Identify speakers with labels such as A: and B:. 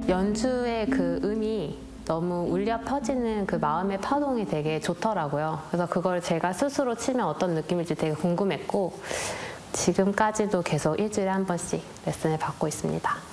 A: 연주의 그 음이 너무 울려 퍼지는 그 마음의 파동이 되게 좋더라고요. 그래서 그걸 제가 스스로 치면 어떤 느낌일지 되게 궁금했고 지금까지도 계속 일주일에 한 번씩 레슨을 받고 있습니다.